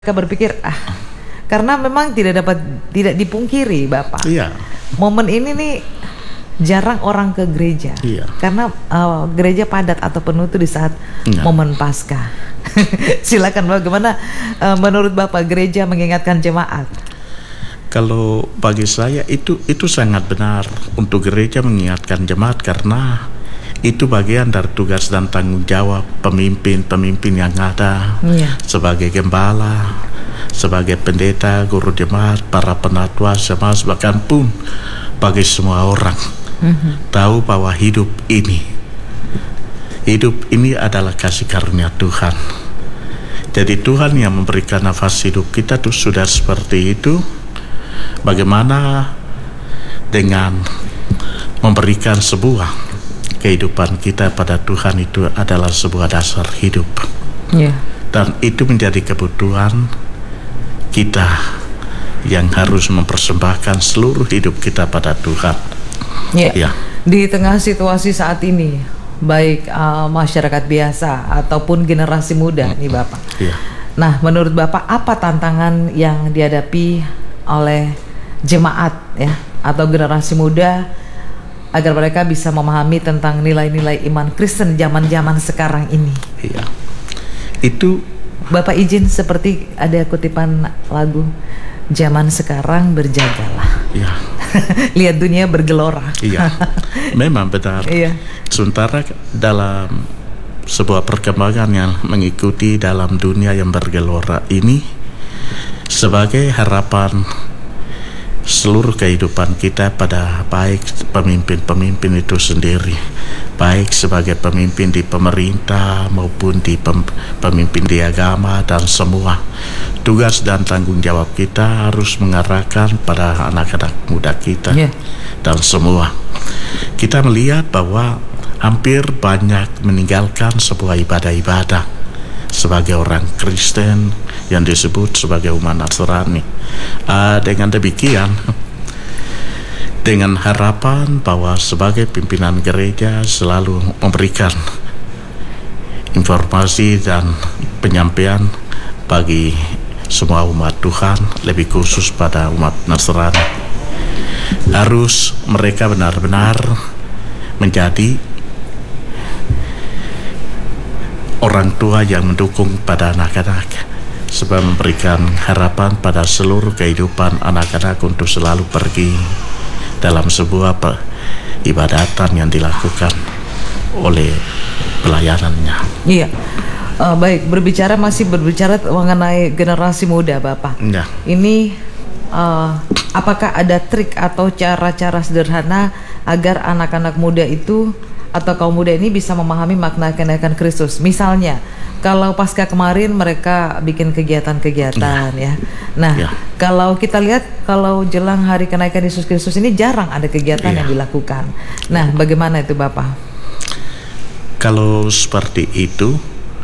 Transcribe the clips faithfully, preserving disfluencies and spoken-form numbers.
Mereka berpikir ah karena memang tidak dapat tidak dipungkiri Bapak. Iya. Momen ini nih jarang orang ke gereja. Iya. Karena uh, gereja padat atau penuh itu di saat Iya. momen Paskah. Silakan bagaimana uh, menurut Bapak gereja mengingatkan jemaat? Kalau bagi saya itu itu sangat benar untuk gereja mengingatkan jemaat, karena itu bagian dari tugas dan tanggung jawab pemimpin-pemimpin yang ada, Iya. sebagai gembala, sebagai pendeta, guru jemaat, para penatua, jemaat, bahkan pun bagi semua orang mm-hmm. tahu bahwa hidup ini hidup ini adalah kasih karunia Tuhan. Jadi Tuhan yang memberikan nafas hidup kita tuh sudah seperti itu. Bagaimana dengan memberikan sebuah kehidupan kita pada Tuhan, itu adalah sebuah dasar hidup. Yeah. Dan itu menjadi kebutuhan kita yang harus mempersembahkan seluruh hidup kita pada Tuhan. Yeah. Ya. Di tengah situasi saat ini, baik uh, masyarakat biasa ataupun generasi muda nih Bapak. Ya. Nah, menurut Bapak apa tantangan yang dihadapi oleh jemaat ya atau generasi muda agar mereka bisa memahami tentang nilai-nilai iman Kristen zaman-zaman sekarang ini? Iya. Itu Bapak izin seperti ada kutipan lagu, zaman sekarang berjagalah. Iya. Lihat dunia bergelora. Iya. Memang benar. Iya. Sementara dalam sebuah perkembangan yang mengikuti dalam dunia yang bergelora ini, sebagai harapan seluruh kehidupan kita pada baik pemimpin-pemimpin itu sendiri, baik sebagai pemimpin di pemerintah maupun di pem, pemimpin di agama, dan semua tugas dan tanggung jawab kita harus mengarahkan pada anak-anak muda kita. Yeah. Dan semua kita melihat bahwa hampir banyak meninggalkan sebuah ibadah-ibadah sebagai orang Kristen yang disebut sebagai umat Nasrani. Uh, dengan demikian, dengan harapan bahwa sebagai pimpinan gereja selalu memberikan informasi dan penyampaian bagi semua umat Tuhan, lebih khusus pada umat Nasrani, harus mereka benar-benar menjadi orang tua yang mendukung pada anak-anak, sebab memberikan harapan pada seluruh kehidupan anak-anak untuk selalu pergi dalam sebuah ibadatan yang dilakukan oleh pelayanannya. Iya. Uh, baik, berbicara masih berbicara mengenai generasi muda, Bapak. Ya. Ini uh, apakah ada trik atau cara-cara sederhana agar anak-anak muda itu atau kaum muda ini bisa memahami makna kenaikan Kristus? Misalnya, kalau pasca kemarin mereka bikin kegiatan-kegiatan ya. ya. Nah, ya. kalau kita lihat kalau jelang hari kenaikan Yesus Kristus ini jarang ada kegiatan ya. yang dilakukan. Nah, bagaimana itu Bapak? Kalau seperti itu,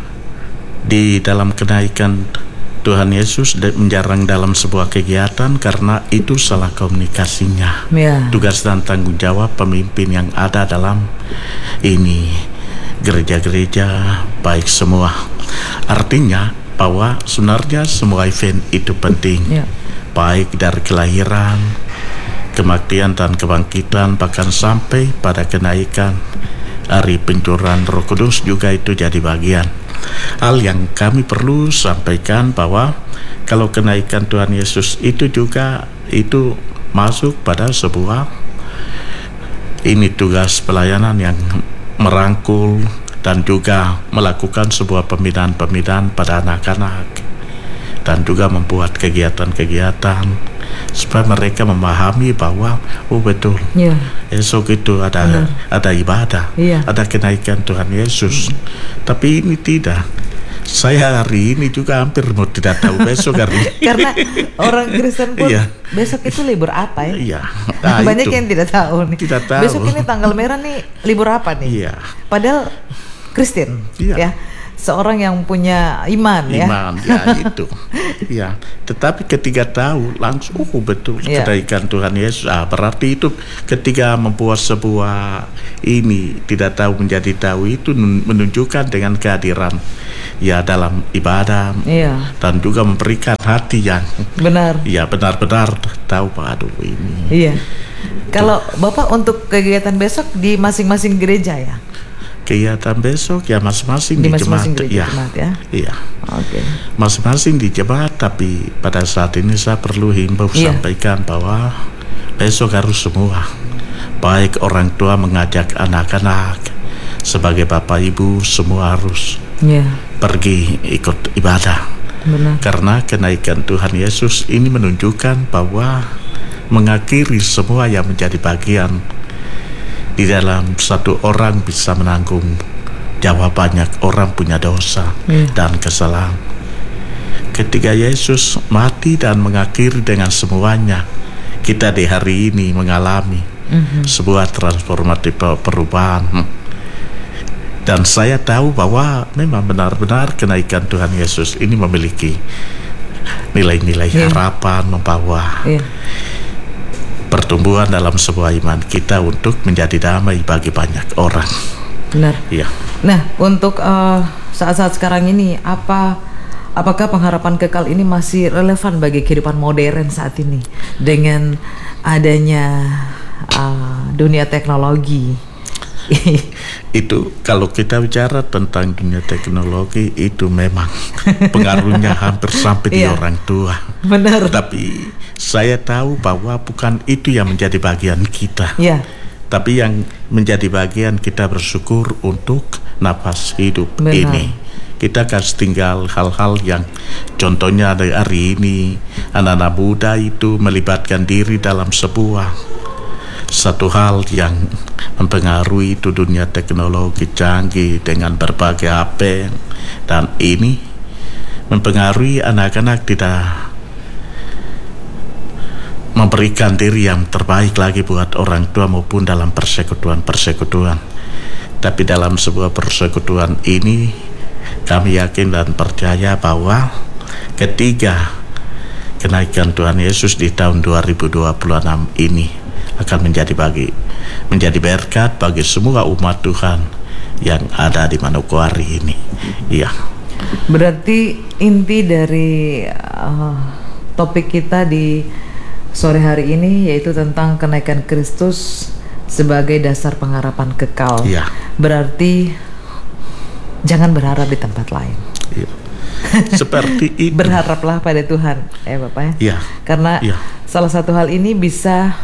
di dalam kenaikan Tuhan Yesus menjarang dalam sebuah kegiatan karena itu salah komunikasinya. Ya. Tugas dan tanggung jawab pemimpin yang ada dalam ini gereja-gereja baik semua. Artinya bahwa sebenarnya semua event itu penting. Ya. Baik dari kelahiran, kematian dan kebangkitan, bahkan sampai pada kenaikan hari pencurahan Roh Kudus juga itu jadi bagian. Hal yang kami perlu sampaikan bahwa kalau kenaikan Tuhan Yesus itu juga itu masuk pada sebuah ini tugas pelayanan yang merangkul dan juga melakukan sebuah pembinaan-pembinaan pada anak-anak, dan juga membuat kegiatan-kegiatan supaya mereka memahami bahwa oh betul yeah. esok itu ada Benar. ada ibadah, yeah. ada kenaikan Tuhan Yesus. Mm. Tapi ini tidak. Saya hari ini juga hampir mau tidak tahu besok hari. Karena orang Kristen pun yeah. besok itu libur apa ya? Iya. Nah, banyak itu. yang tidak tahu nih. Tidak tahu. Besok ini tanggal merah nih libur apa nih? Iya. Padahal Kristen, iya. ya. seorang yang punya iman, ya. Iman, ya itu. Ya, tetapi ketika tahu langsung, oh betul Ya. kenaikan Tuhan Yesus. Ah, berarti itu ketika membuat sebuah ini tidak tahu menjadi tahu itu menunjukkan dengan kehadiran ya dalam ibadah Iya, dan juga memberikan hati yang benar. ya benar-benar tahu, aduh ini. Iya. Kalau Bapak untuk kegiatan besok di masing-masing gereja, ya? Kegiatan besok ya masing-masing Di di, masing-masing jemaat, gereja ya. jemaat, ya? Iya. Oke. Masing-masing di jemaat, tapi pada saat ini saya perlu himbau Iya. sampaikan bahwa besok harus semua, baik orang tua mengajak anak-anak, sebagai bapak ibu semua harus Iya, pergi ikut ibadah. benar. Karena kenaikan Tuhan Yesus ini menunjukkan bahwa mengakhiri semua yang menjadi bagian di dalam satu orang bisa menanggung jawab banyak orang punya dosa Iya. dan kesalahan. Ketika Yesus mati dan mengakhiri dengan semuanya, kita di hari ini mengalami Mhm. sebuah transformatif perubahan. Dan saya tahu bahwa memang benar-benar kenaikan Tuhan Yesus ini memiliki nilai-nilai Iya. harapan, membawa Iya. pertumbuhan dalam sebuah iman kita untuk menjadi damai bagi banyak orang. Benar. Ya, Nah, untuk eh, saat-saat sekarang ini, apa apakah pengharapan kekal ini masih relevan bagi kehidupan modern saat ini dengan adanya eh, dunia teknologi? itu kalau kita bicara tentang dunia teknologi itu memang pengaruhnya hampir sampai di Iya. orang tua. Benar. Tapi saya tahu bahwa bukan itu yang menjadi bagian kita. Ya, Tapi yang menjadi bagian kita bersyukur untuk nafas hidup Benar. ini. Kita akan tinggal hal-hal yang contohnya dari hari ini anak-anak muda itu melibatkan diri dalam sebuah satu hal yang mempengaruhi itu dunia teknologi canggih dengan berbagai H P, dan ini mempengaruhi anak-anak tidak memberikan diri yang terbaik lagi buat orang tua maupun dalam persekutuan-persekutuan. Tapi dalam sebuah persekutuan ini kami yakin dan percaya bahwa ketiga kenaikan Tuhan Yesus di tahun dua ribu dua puluh enam ini akan menjadi bagi menjadi berkat bagi semua umat Tuhan yang ada di Manokwari ini. Iya. berarti inti dari eh, topik kita di sore hari ini yaitu tentang kenaikan Kristus sebagai dasar pengharapan kekal. Iya. Berarti jangan berharap di tempat lain. Iya. Seperti itu. Berharaplah pada Tuhan, ya Bapak ya. Iya. Karena Iya. salah satu hal ini bisa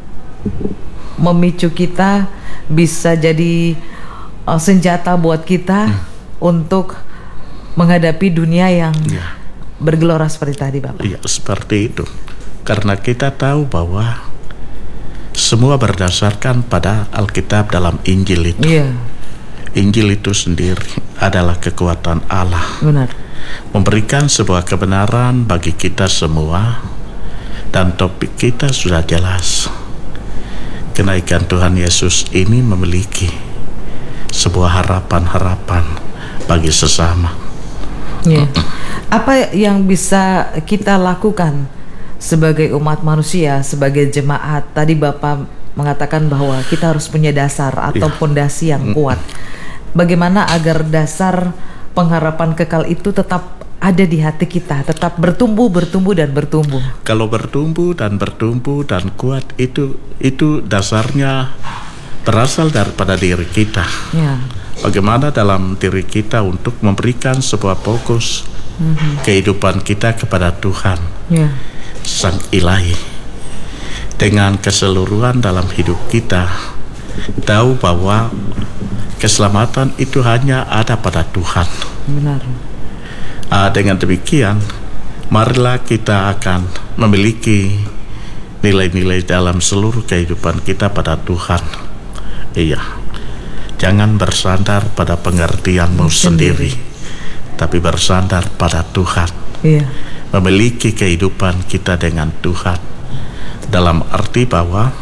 memicu kita, bisa jadi uh, senjata buat kita Hmm. untuk menghadapi dunia yang Iya. bergelora seperti tadi, Bapak. Iya, seperti itu. Karena kita tahu bahwa semua berdasarkan pada Alkitab dalam Injil itu. Iya, Injil itu sendiri adalah kekuatan Allah, benar. memberikan sebuah kebenaran bagi kita semua. Dan topik kita sudah jelas. Kenaikan Tuhan Yesus ini memiliki sebuah harapan-harapan bagi sesama. Iya. Apa yang bisa kita lakukan sebagai umat manusia, sebagai jemaat? Tadi Bapak mengatakan bahwa kita harus punya dasar atau Iya. pondasi yang kuat. Bagaimana agar dasar pengharapan kekal itu tetap ada di hati kita, tetap bertumbuh, bertumbuh dan bertumbuh. Kalau bertumbuh dan bertumbuh dan kuat itu itu dasarnya berasal daripada diri kita. Ya, Bagaimana dalam diri kita untuk memberikan sebuah fokus kehidupan kita kepada Tuhan ya, Sang Ilahi dengan keseluruhan dalam hidup kita. Tahu bahwa keselamatan itu hanya ada pada Tuhan. benar. Ah, dengan demikian, marilah kita akan memiliki nilai-nilai dalam seluruh kehidupan kita pada Tuhan. Iya, jangan bersandar pada pengertianmu sendiri, tapi bersandar pada Tuhan. Iya, Memiliki kehidupan kita dengan Tuhan, dalam arti bahwa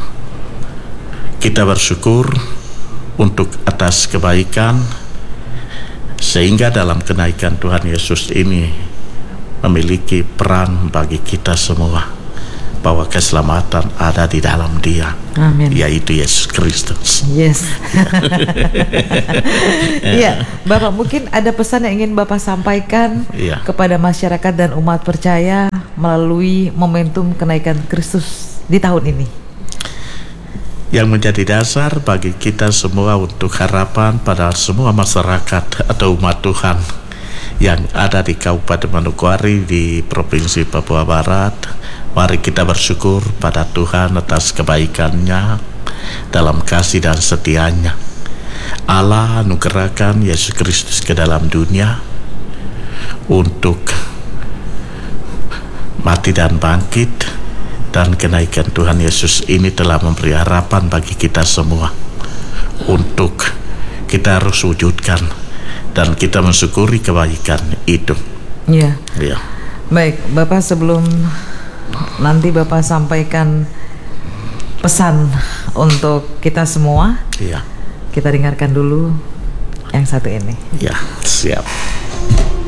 kita bersyukur untuk atas kebaikan Sehingga dalam kenaikan Tuhan Yesus ini memiliki peran bagi kita semua, bahwa keselamatan ada di dalam Dia, Amin. yaitu Yesus Kristus. Yes. Iya, Bapak, mungkin ada pesan yang ingin Bapak sampaikan Iya. kepada masyarakat dan umat percaya melalui momentum kenaikan Kristus di tahun ini. Yang menjadi dasar bagi kita semua untuk harapan pada semua masyarakat atau umat Tuhan yang ada di Kabupaten Manokwari di Provinsi Papua Barat. Mari kita bersyukur pada Tuhan atas kebaikan-Nya dalam kasih dan setia-Nya. Allah anugerahkan Yesus Kristus ke dalam dunia untuk mati dan bangkit, dan kenaikan Tuhan Yesus ini telah memberi harapan bagi kita semua untuk kita harus wujudkan, dan kita mensyukuri kebaikan itu. Iya. Ya. Baik, Bapak, sebelum nanti Bapak sampaikan pesan untuk kita semua, Ya. kita dengarkan dulu yang satu ini. Ya, siap.